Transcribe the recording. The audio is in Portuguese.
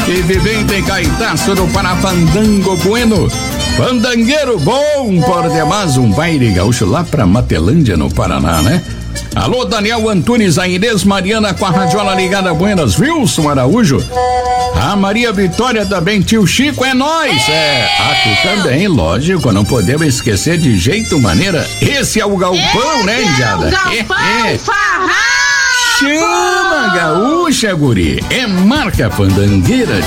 Que vivente em Caetaço do Parafandango Bueno. Fandangueiro bom, por demais, um baile gaúcho lá pra Matelândia, no Paraná, né? Alô, Daniel Antunes, a Inês Mariana com a radiola ligada, buenas, Wilson Araújo. A Maria Vitória também, tio Chico, é nóis. Tu também, lógico, não podemos esquecer de jeito maneira. Esse é o galpão, né, Indiada? É o galpão farrado. Chama gaúcha, guri. É marca fandangueira.